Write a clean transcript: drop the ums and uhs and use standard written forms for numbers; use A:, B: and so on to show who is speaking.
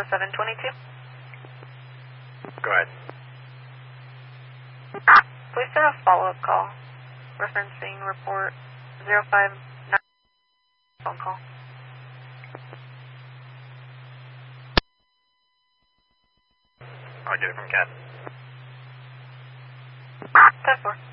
A: 722.
B: Go ahead.
A: Please send a follow-up call referencing report 059 phone call.
B: I'll get it from Cat.
A: 10-4.